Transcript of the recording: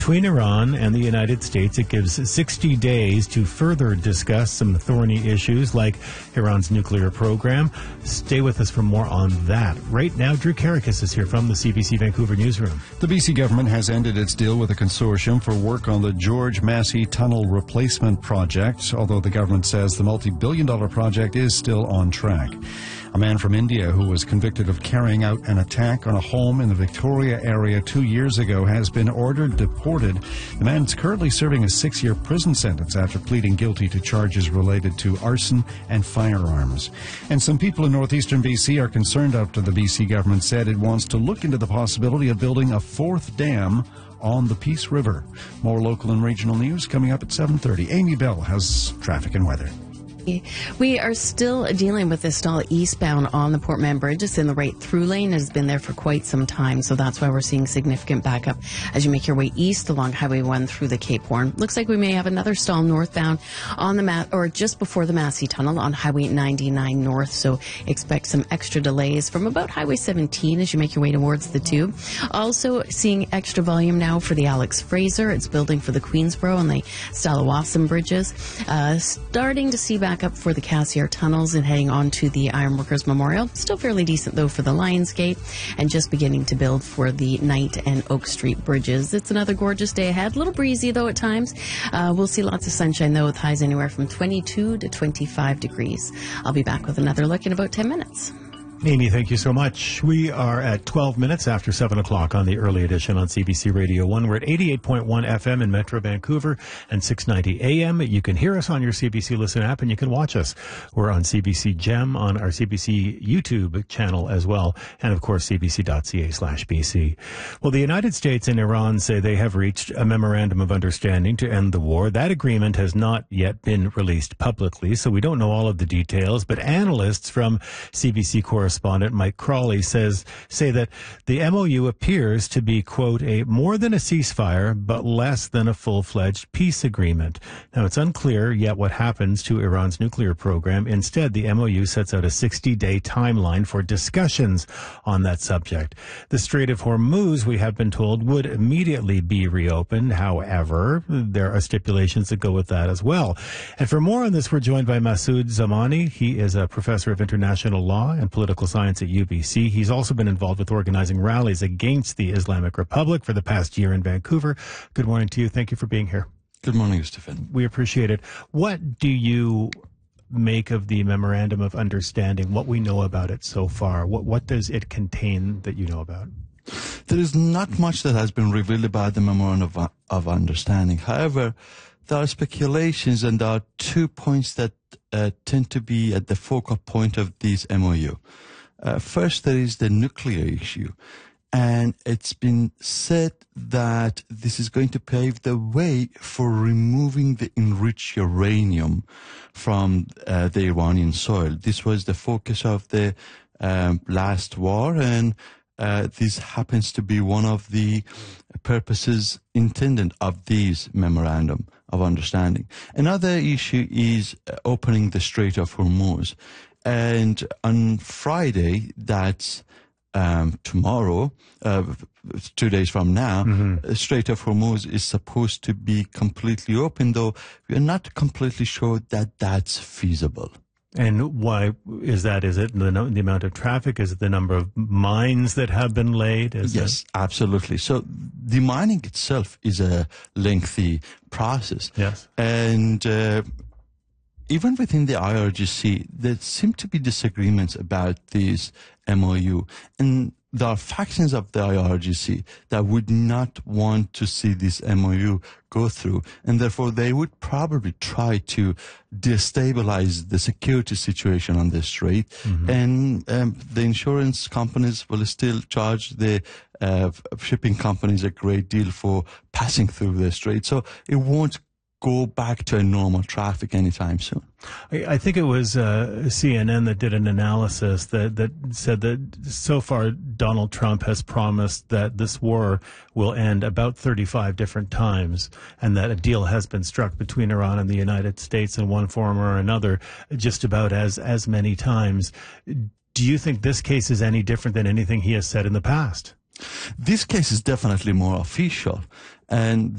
Between Iran and the United States, it gives 60 days to further discuss some thorny issues like Iran's nuclear program. Stay with us for more on that. Right now, Drew Karakis is here from the CBC Vancouver newsroom. The BC government has ended its deal with a consortium for work on the George Massey Tunnel Replacement Project, although the government says the multi-billion-dollar project is still on track. A man from India who was convicted of carrying out an attack on a home in the Victoria area 2 years ago has been ordered deported. The man is currently serving a 6-year prison sentence after pleading guilty to charges related to arson and firearms. And some people in northeastern BC are concerned after the BC government said it wants to look into the possibility of building a fourth dam on the Peace River. More local and regional news coming up at 7:30. Amy Bell has traffic and weather. We are still dealing with this stall eastbound on the Port Mann Bridge. It's in the right through lane. It has been there for quite some time, so that's why we're seeing significant backup as you make your way east along Highway 1 through the Cape Horn. Looks like we may have another stall northbound on the or just before the Massey Tunnel on Highway 99 North, so expect some extra delays from about Highway 17 as you make your way towards the Tube. Also seeing extra volume now for the Alex Fraser. It's building for the Queensboro and the Stalawasan bridges. Starting to see back up for the Cassiar tunnels and heading on to the Ironworkers Memorial. Still fairly decent though for the Lions Gate, and just beginning to build for the Knight and Oak Street bridges. It's another gorgeous day ahead. A little breezy though at times. We'll see lots of sunshine though with highs anywhere from 22 to 25 degrees. I'll be back with another look in about 10 minutes. Amy, thank you so much. We are at 12 minutes after 7 o'clock on the early edition on CBC Radio 1. We're at 88.1 FM in Metro Vancouver and 690 AM. You can hear us on your CBC Listen app, and you can watch us. We're on CBC Gem on our CBC YouTube channel as well, and of course cbc.ca/BC. Well, the United States and Iran say they have reached a memorandum of understanding to end the war. That agreement has not yet been released publicly, so we don't know all of the details, but analysts from CBC correspondent Mike Crawley say that the MOU appears to be, quote, a more than a ceasefire, but less than a full-fledged peace agreement. Now, it's unclear yet what happens to Iran's nuclear program. Instead, the MOU sets out a 60-day timeline for discussions on that subject. The Strait of Hormuz, we have been told, would immediately be reopened. However, there are stipulations that go with that as well. And for more on this, we're joined by Masoud Zamani. He is a professor of international law and political science at UBC. He's also been involved with organizing rallies against the Islamic Republic for the past year in Vancouver. Good morning to you. Thank you for being here. Good morning, Stephen. We appreciate it. What do you make of the Memorandum of Understanding, what we know about it so far? What does it contain that you know about? There is not much that has been revealed about the Memorandum of Understanding. However, there are speculations, and there are 2 points that tend to be at the focal point of this MOU. First, there is the nuclear issue, and it's been said that this is going to pave the way for removing the enriched uranium from the Iranian soil. This was the focus of the last war, and this happens to be one of the purposes intended of this memorandum of understanding. Another issue is opening the Strait of Hormuz. And on Friday, that's tomorrow, 2 days from now, Strait of Hormuz is supposed to be completely open, though we are not completely sure that that's feasible. And why is that? Is it the amount of traffic? Is it the number of mines that have been laid? Yes, absolutely. So the mining itself is a lengthy process. Yes. And even within the IRGC, there seem to be disagreements about this MOU. And there are factions of the IRGC that would not want to see this MOU go through, and therefore they would probably try to destabilize the security situation on the strait. And the insurance companies will still charge the shipping companies a great deal for passing through the strait. So it won't go back to a normal traffic anytime soon. I think it was CNN that did an analysis that said that so far Donald Trump has promised that this war will end about 35 different times, and that a deal has been struck between Iran and the United States in one form or another just about as many times. Do you think this case is any different than anything he has said in the past? This case is definitely more official, and